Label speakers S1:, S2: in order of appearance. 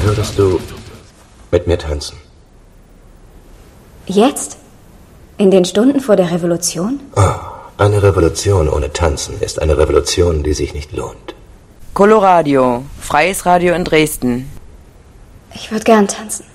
S1: Würdest du mit mir tanzen?
S2: Jetzt? In den Stunden vor der Revolution?
S1: Oh, eine Revolution ohne Tanzen ist eine Revolution, die sich nicht lohnt.
S3: Coloradio, freies Radio in Dresden.
S2: Ich würde gern tanzen.